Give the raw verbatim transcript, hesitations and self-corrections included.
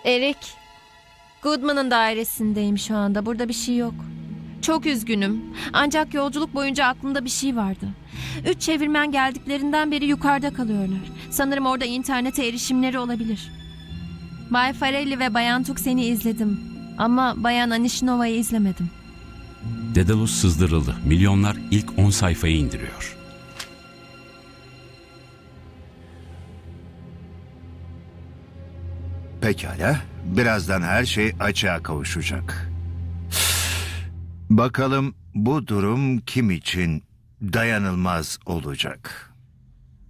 Erik, Goodman'ın dairesindeyim şu anda. Burada bir şey yok. Çok üzgünüm. Ancak yolculuk boyunca aklımda bir şey vardı. Üç çevirmen geldiklerinden beri yukarıda kalıyorlar. Sanırım orada internete erişimleri olabilir. Bay Farelli ve Bayan Tuxen'i izledim. Ama Bayan Anishnova'yı izlemedim. Dedalus sızdırıldı. Milyonlar ilk on sayfayı indiriyor. Pekala. Birazdan her şey açığa kavuşacak. Bakalım bu durum kim için dayanılmaz olacak?